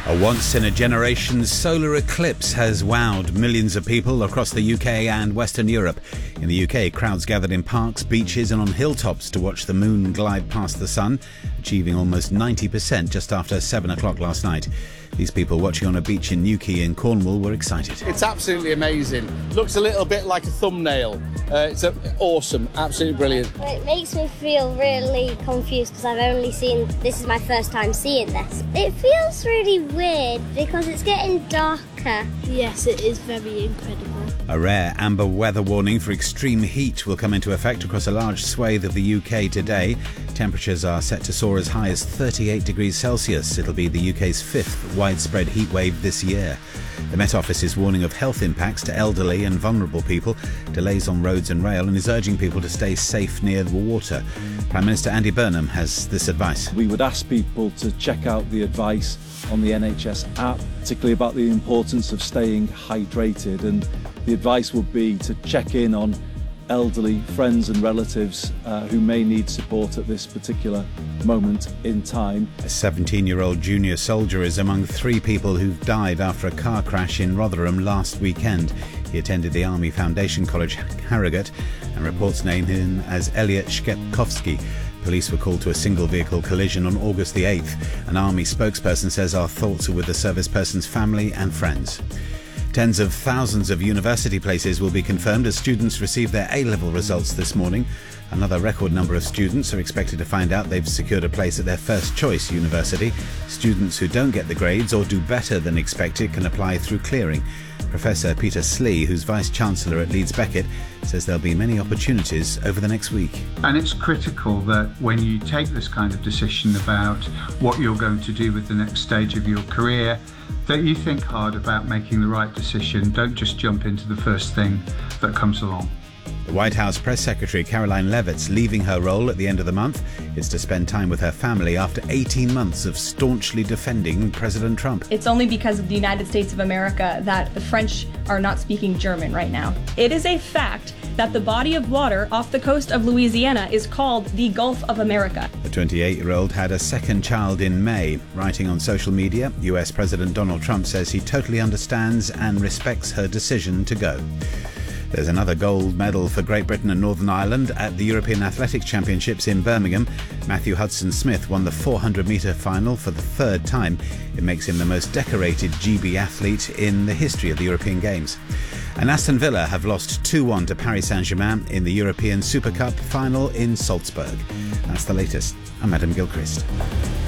A once-in-a-generation solar eclipse has wowed millions of people across the UK and Western Europe. In the UK, crowds gathered in parks, beaches and on hilltops to watch the moon glide past the sun, achieving almost 90% just after 7 o'clock last night. These people watching on a beach in Newquay in Cornwall were excited. It's absolutely amazing. Looks a little bit like a thumbnail. It's awesome, absolutely brilliant. It makes me feel really confused because this is my first time seeing this. It feels really weird because it's getting darker. Yes, it is very incredible. A rare amber weather warning for extreme heat will come into effect across a large swathe of the UK today. Temperatures are set to soar as high as 38 degrees Celsius. It'll be the UK's fifth widespread heat wave this year. The Met Office is warning of health impacts to elderly and vulnerable people, delays on roads and rail, and is urging people to stay safe near the water. Prime Minister Andy Burnham has this advice. We would ask people to check out the advice on the NHS app, particularly about the importance of staying hydrated, and the advice would be to check in on elderly friends and relatives who may need support at this particular moment in time. A 17-year-old junior soldier is among 3 people who've died after a car crash in Rotherham last weekend. He attended the Army Foundation College, Harrogate, and reports name him as Elliot Shkepkowski. Police were called to a single-vehicle collision on August the 8th. An Army spokesperson says our thoughts are with the service person's family and friends. Tens of thousands of university places will be confirmed as students receive their A-level results this morning. Another record number of students are expected to find out they've secured a place at their first choice university. Students who don't get the grades or do better than expected can apply through clearing. Professor Peter Slee, who's Vice-Chancellor at Leeds Beckett, says there'll be many opportunities over the next week. And it's critical that when you take this kind of decision about what you're going to do with the next stage of your career, that you think hard about making the right decision. Don't just jump into the first thing that comes along. The White House Press Secretary Caroline Leavitt's leaving her role at the end of the month is to spend time with her family after 18 months of staunchly defending President Trump. It's only because of the United States of America that the French are not speaking German right now. It is a fact that the body of water off the coast of Louisiana is called the Gulf of America. The 28-year-old had a second child in May. Writing on social media, US President Donald Trump says he totally understands and respects her decision to go. There's another gold medal for Great Britain and Northern Ireland at the European Athletics Championships in Birmingham. Matthew Hudson-Smith won the 400-metre final for the 3rd time. It makes him the most decorated GB athlete in the history of the European Games. And Aston Villa have lost 2-1 to Paris Saint-Germain in the European Super Cup final in Salzburg. That's the latest. I'm Adam Gilchrist.